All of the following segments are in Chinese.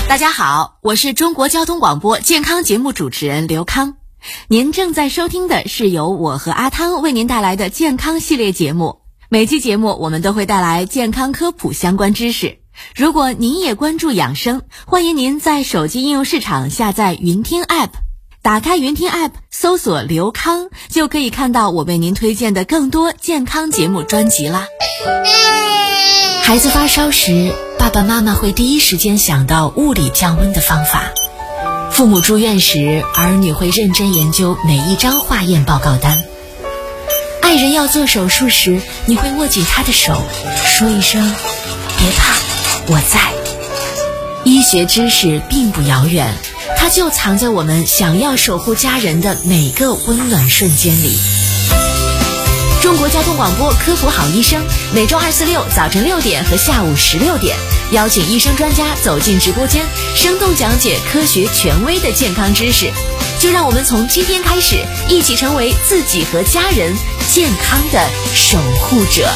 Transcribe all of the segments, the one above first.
大家好，我是中国交通广播健康节目主持人刘康。您正在收听的是由我和阿汤为您带来的健康系列节目。每期节目我们都会带来健康科普相关知识。如果您也关注养生，欢迎您在手机应用市场下载云听 App， 打开云听 App 搜索刘康，就可以看到我为您推荐的更多健康节目专辑啦。孩子发烧时，爸爸妈妈会第一时间想到物理降温的方法。父母住院时，儿女会认真研究每一张化验报告单。爱人要做手术时，你会握紧他的手，说一声别怕，我在。医学知识并不遥远，它就藏在我们想要守护家人的每个温暖瞬间里。中国交通广播科普好医生，每周2、4、6早晨6点和下午16点，邀请医生专家走进直播间，生动讲解科学权威的健康知识。就让我们从今天开始，一起成为自己和家人健康的守护者。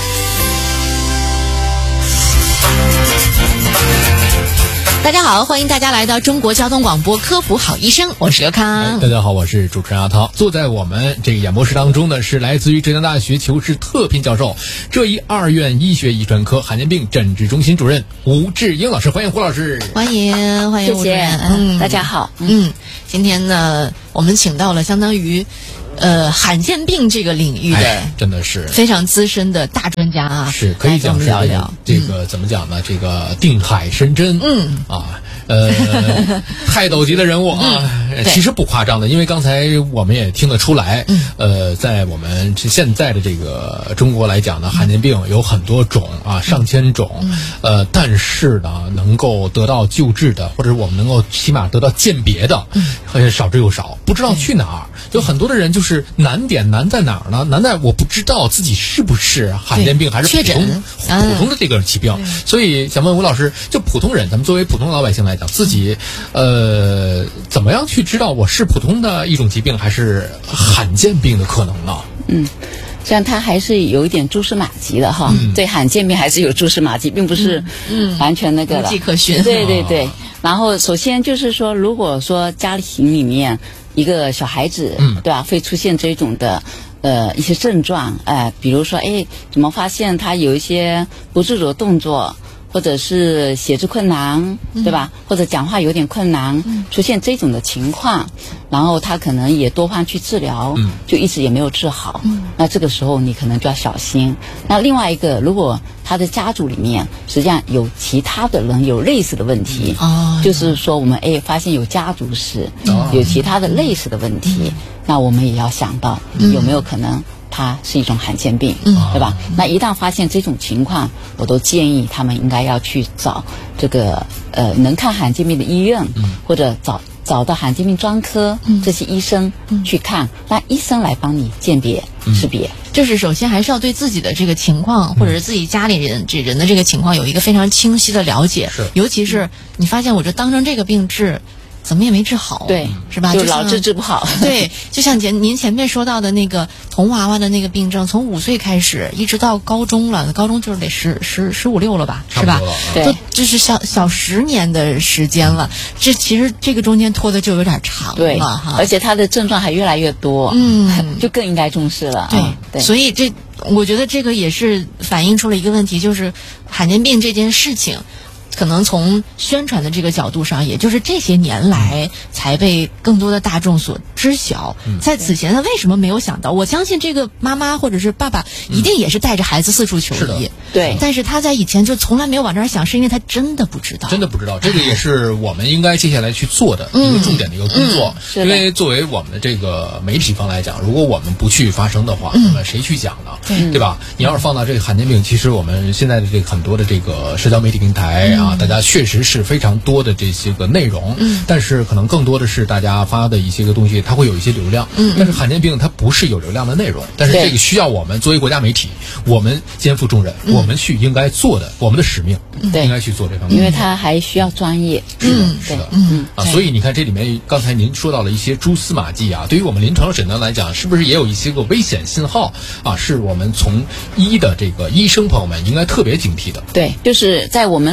大家好，欢迎大家来到中国交通广播科普好医生，我是刘康。 大家好，我是主持人阿涛。坐在我们这个演播室当中呢，是来自于浙江大学求是特聘教授、浙医2院医学遗传科罕见病诊治中心主任吴志英老师，欢迎胡老师。 欢迎吴主任。 大家好。 今天呢，我们请到了相当于罕见病这个领域的， 真的是非常资深的大专家啊， 是可以讲是聊聊这个怎么讲呢？这个定海神针，泰斗级的人物啊，其实不夸张的，因为刚才我们也听得出来，在我们现在的这个中国来讲呢，罕见病有很多种啊，上千种，但是呢，能够得到救治的，或者我们能够起码得到鉴别的，少之又少，不知道去哪儿。有很多的人就是难在哪儿呢？难在我不知道自己是不是罕见病还是普通的这个疾病。所以想问吴老师，就普通人，咱们作为普通老百姓来讲，自己怎么样去知道我是普通的一种疾病还是罕见病的可能呢？ 这样它还是有一点蛛丝马迹的哈。对罕见病还是有蛛丝马迹，并不是完全那个的， 无迹可寻。 对。然后首先就是说，如果说家庭里面一个小孩子，对吧，会出现这种的一些症状，比如说怎么发现他有一些不自主的动作，或者是写字困难，对吧？或者讲话有点困难，出现这种的情况，然后他可能也多方去治疗，就一直也没有治好，那这个时候你可能就要小心。那另外一个，如果他的家族里面实际上有其他的人有类似的问题，就是说我们发现有家族史，有其他的类似的问题，那我们也要想到有没有可能它是一种罕见病，对吧？那一旦发现这种情况，我都建议他们应该要去找这个能看罕见病的医院，或者找到罕见病专科这些医生去看，让医生来帮你鉴别识别。 就是首先还是要对自己的这个情况，或者是自己家里人的这个情况有一个非常清晰的了解，尤其是你发现我这当成这个病治，怎么也没治好， 对， 是吧？ 就老治不好。 对，就像您前面说到的那个童娃娃的那个病症，从5岁开始，一直到高中了，高中就是得15、16了吧，是吧？ 对， 就是小10年的时间了。这其实这个中间拖的就有点长了哈， 而且他的症状还越来越多，就更应该重视了。 对，所以我觉得这个也是反映出了一个问题，就是罕见病这件事情。可能从宣传的这个角度上，也就是这些年来才被更多的大众所知晓。在此前他为什么没有想到？我相信这个妈妈或者是爸爸一定也是带着孩子四处求医， 对。 但是他在以前就从来没有往这儿想，是因为他真的不知道。 这个也是我们应该接下来去做的一个重点的一个工作。因为作为我们的这个媒体方来讲，如果我们不去发声的话，那么谁去讲呢？对吧？你要是放到这个罕见病，其实我们现在的这个很多的这个社交媒体平台大家确实是非常多的这些个内容，但是可能更多的是大家发的一些个东西，它会有一些流量，但是罕见病它不是有流量的内容，但是这个需要我们作为国家媒体，我们肩负重任，我们去应该做的，我们的使命，应该去做这方面， 因为它还需要专业， 是的，所以你看这里面刚才您说到了一些蛛丝马迹啊，对于我们临床诊断来讲，是不是也有一些个危险信号啊？是我们从医的这个医生朋友们应该特别警惕的。 对，就是在我们临床，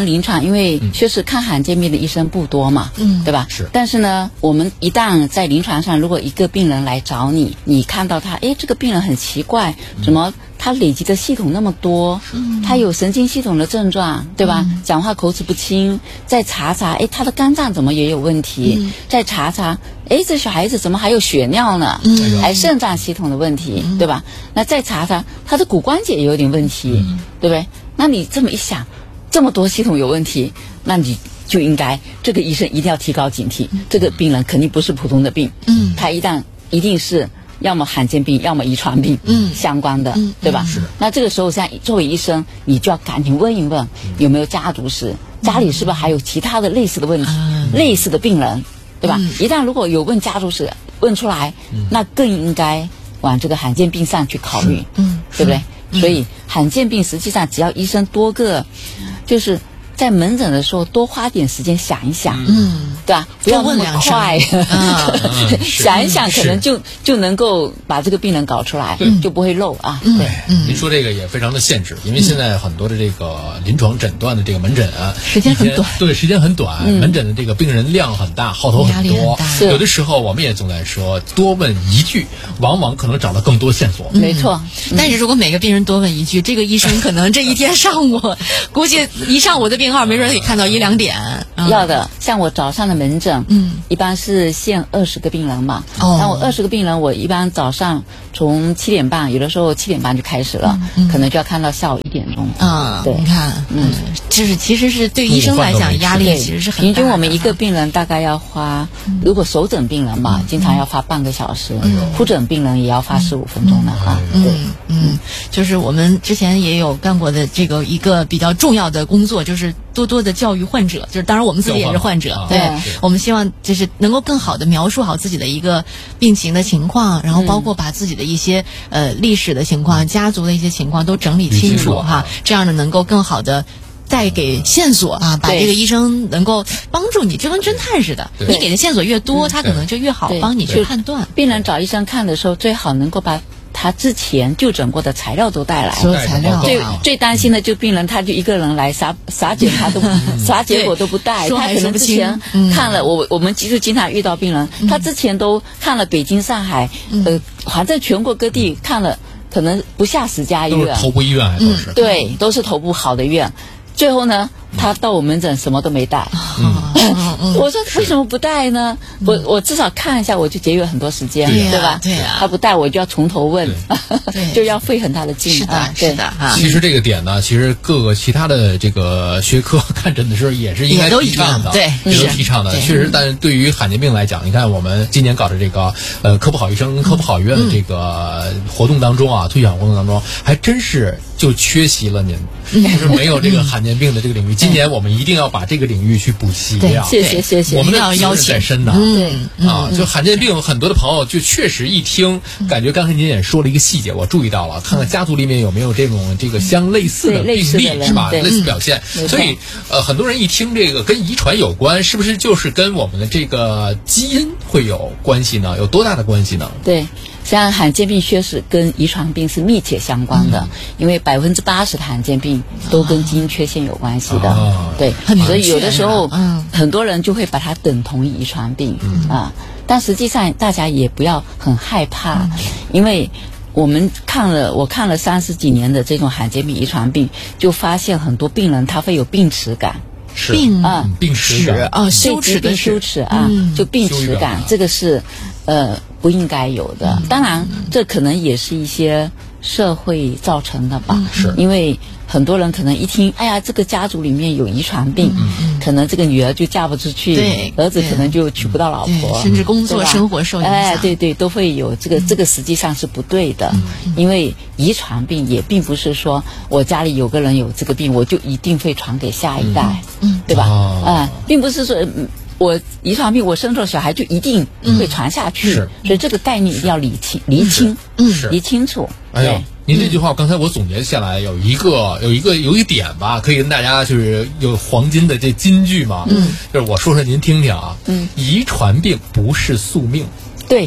因为确实看罕见病的医生不多嘛，对吧？ 是。 但是呢，我们一旦在临床上，如果一个病人来找你，你看到他，哎，这个病人很奇怪，怎么他累积的系统那么多？他有神经系统的症状，对吧？讲话口齿不清，再查查，哎，他的肝脏怎么也有问题？再查查，哎，这小孩子怎么还有血尿呢？还肾脏系统的问题，对吧？那再查查，他的骨关节也有点问题，对不对？那你这么一想，这么多系统有问题，那你就应该这个医生一定要提高警惕，这个病人肯定不是普通的病，他一定是要么罕见病，要么遗传病相关的，对吧？ 是。 那这个时候，像作为医生，你就要赶紧问一问有没有家族史，家里是不是还有其他的类似的问题，类似的病人，对吧？一旦如果有问家族史问出来，那更应该往这个罕见病上去考虑，对不对？所以罕见病实际上只要医生就是在门诊的时候多花点时间想一想，对吧？不要那么快，想一想可能就能够把这个病人搞出来，就不会漏啊。 对，您说这个也非常的限制，因为现在很多的这个临床诊断的这个门诊啊， 时间很短， 对，时间很短，门诊的这个病人量很大，号头很多，有的时候我们也总在说，多问一句，往往可能找到更多线索。 没错， 但是如果每个病人多问一句，这个医生可能这一天上午，估计一上午的病号没准可以看到1-2点。 要的，像我早上的门诊，一般是限20个病人嘛。那我20个病人，我一般早上从7点半，有的时候7点半就开始了，可能就要看到下午1点钟。对， 你看，就是其实是对医生来讲压力其实是很大的。 平均我们一个病人大概要花，如果首诊病人嘛，经常要花半个小时，复诊病人也要花15分钟的哈。 就是我们之前也有干过的这个一个比较重要的工作，就是多多的教育患者，就是当然我们自己也是患者，对，我们希望就是能够更好的描述好自己的一个病情的情况，然后包括把自己的一些历史的情况、家族的一些情况都整理清楚哈，这样呢能够更好的带给线索啊，把这个医生能够帮助你，就跟侦探似的，你给的线索越多，他可能就越好帮你去判断。 病人找医生看的时候，最好能够把他之前就诊过的材料都带来， 所有材料。 最担心的就病人他就一个人来啥检查都啥结果都不带，他可能之前看了我们其实经常遇到病人，他之前都看了北京、上海，反正全国各地看了可能不下10家医院， 都是头部医院还都是， 对，都是头部好的医院。最后呢，他到我门诊什么都没带。我说为什么不带呢？我至少看一下，我就节约很多时间，对吧？ 对啊， 他不带我就要从头问，就要费很大的劲。 是的，是的。 其实这个点呢，其实各个其他的这个学科看诊的时候也是应该提倡的， 对， 也都提倡的。确实，但是对于罕见病来讲，你看我们今年搞的这个科普好医生、科普好医院的这个活动当中啊，推广活动当中，还真是就缺席了您，就是没有这个罕见病的这个领域。今年我们一定要把这个领域去补齐掉。 谢谢， 我们的责任在身呐。就罕见病，很多的朋友就确实一听，感觉刚才您也说了一个细节，我注意到了，看看家族里面有没有这个相类似的病例是吧？类似表现。所以很多人一听这个跟遗传有关，是不是就是跟我们的这个基因会有关系呢？有多大的关系呢？ 对。像罕见病确实跟遗传病是密切相关的，因为80%的罕见病都跟基因缺陷有关系的，对，所以有的时候很多人就会把它等同于遗传病但实际上大家也不要很害怕，因为我看了30几年的这种罕见病遗传病，就发现很多病人他会有病耻感。 病耻感羞耻的羞耻就病耻感，这个是不应该有的。当然，这可能也是一些社会造成的吧。 是， 因为很多人可能一听，哎呀，这个家族里面有遗传病，可能这个女儿就嫁不出去，儿子可能就娶不到老婆， 甚至工作生活受影响。 对，都会有这个实际上是不对的，因为遗传病也并不是说我家里有个人有这个病，我就一定会传给下一代，对吧？并不是说我遗传病我生出了小孩就一定会传下去，所以这个概念一定要理清楚。 哎呦，您这句话刚才我总结下来有一点吧，可以跟大家就是有黄金的这金句嘛，就是我说说您听听啊，遗传病不是宿命。 对，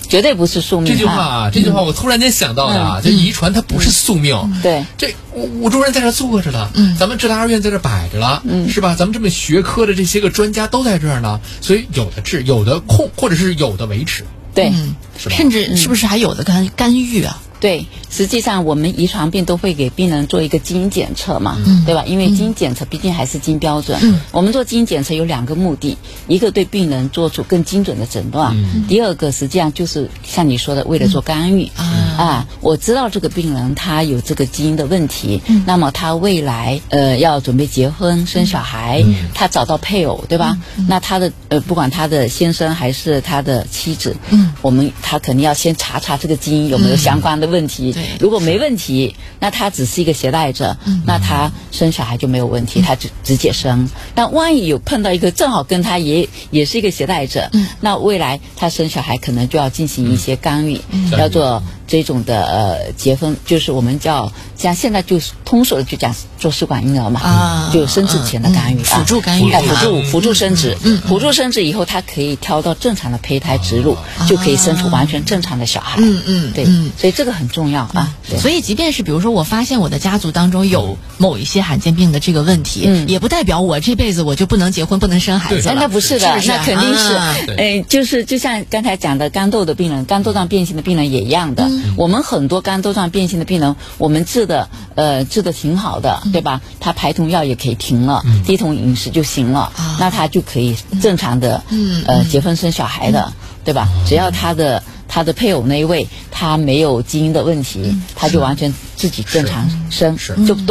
绝对不是宿命。 这句话我突然间想到的啊，就遗传它不是宿命。 对， 这五洲人在这坐着了，咱们浙大二院在这摆着了，是吧？咱们这么学科的这些个专家都在这儿呢，所以有的治，有的控，或者是有的维持。 对， 是吧？ 甚至是不是还有的干预啊？ 对，实际上我们遗传病都会给病人做一个基因检测嘛，对吧？因为基因检测毕竟还是基因标准。我们做基因检测有2个目的，一个对病人做出更精准的诊断，第二个实际上就是像你说的，为了做干预。我知道这个病人他有这个基因的问题，那么他未来要准备结婚生小孩，他找到配偶，对吧？那他的不管他的先生还是他的妻子，他肯定要先查这个基因有没有相关的问题。如果没问题，那他只是一个携带者，那他生小孩就没有问题，他直接生。但万一有碰到一个正好跟他也是一个携带者，那未来他生小孩可能就要进行一些干预，要做这种的结婚，就是我们叫像现在就通俗的就讲做试管婴儿嘛，就生殖前的干预， 辅助干预， 辅助生殖，辅助生殖以后，他可以挑到正常的胚胎植入，就可以生出完全正常的小孩。对，所以这个很重要啊。 所以即便是比如说我发现我的家族当中有某一些罕见病的这个问题，也不代表我这辈子我就不能结婚不能生孩子了。 那不是的，那肯定是，就是就像刚才讲的肝窦的病人，肝窦脏变性的病人也一样的。我们很多肝窦脏变性的病人，我们治的挺好的，对吧？他排酮药也可以停了，低酮饮食就行了，那他就可以正常的结婚生小孩的，对吧？只要他的配偶那一位他没有基因的问题，他就完全自己正常生，就都